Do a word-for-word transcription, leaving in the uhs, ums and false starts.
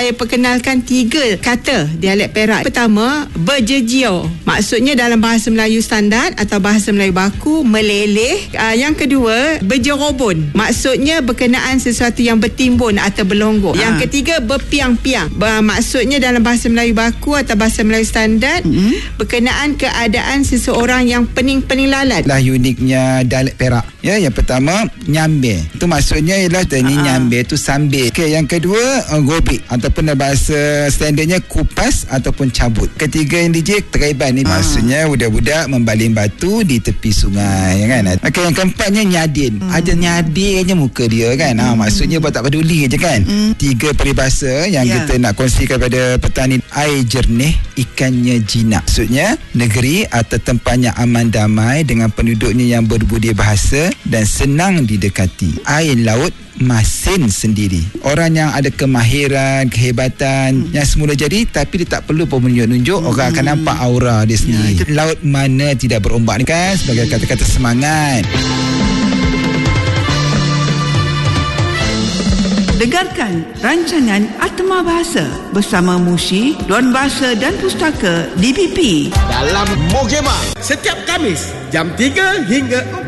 saya perkenalkan tiga kata dialek Perak. Pertama, berjejio. Maksudnya dalam bahasa Melayu standard atau bahasa Melayu baku, meleleh. Uh, yang kedua, berjerobon. Maksudnya berkenaan sesuatu yang bertimbun atau berlonggok. Ha. Yang ketiga, berpiang-piang. Ber- maksudnya dalam bahasa Melayu baku atau bahasa Melayu standard, mm-hmm. berkenaan keadaan seseorang yang pening-pening lalat. Lah uniknya dialek Perak. Ya, yang pertama, nyambe. Itu maksudnya ialah tadi nyambe tu sambil. Okey, yang kedua, uh, gobik ataupun dalam bahasa standardnya kupas ataupun cabut. Ketiga yang D J, teraiban ni. Ha. Maksudnya budak-budak membaling batu di tepi sungai, kan. Okey, yang keempatnya nyadin. Hmm. Ada nyadinnya muka dia, kan. Ha, maksudnya buat tak peduli je, kan. Hmm. Tiga peribahasa yang yeah. kita nak kongsikan kepada petani. Air jernih, ikannya jinak. Maksudnya negeri atau tempatnya aman damai dengan penduduknya yang berbudi bahasa dan senang didekati. Air laut masin sendiri. Orang yang ada kemahiran, kehebatan hmm. yang semula jadi tapi dia tak perlu pun menunjuk-nunjuk, hmm. orang akan nampak aura dia sendiri. Ya, laut mana tidak berombak ni, kan, sebagai kata-kata semangat. Dengarkan rancangan Atma Bahasa bersama Mushi, Dewan Bahasa dan Pustaka D B P dalam Mogema setiap Khamis jam tiga hingga